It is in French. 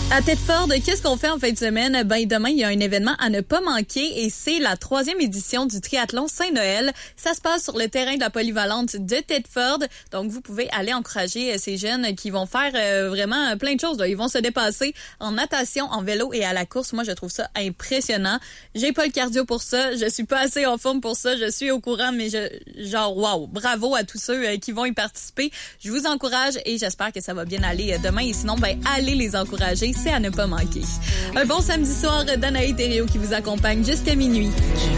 À Thetford, qu'est-ce qu'on fait en fin de semaine? Demain, il y a un événement à ne pas manquer et c'est la 3e édition du triathlon Saint-Noël. Ça se passe sur le terrain de la polyvalente de Thetford. Donc, vous pouvez aller encourager ces jeunes qui vont faire vraiment plein de choses. Là. Ils vont se dépasser en natation, en vélo et à la course. Moi, je trouve ça impressionnant. J'ai pas le cardio pour ça. Je suis pas assez en forme pour ça. Je suis au courant, mais wow, bravo à tous ceux qui vont y participer. Je vous encourage et j'espère que ça va bien aller demain. Et sinon, allez les encourager. C'est à ne pas manquer. Un bon samedi soir d'Anaïs Thériault qui vous accompagne jusqu'à minuit.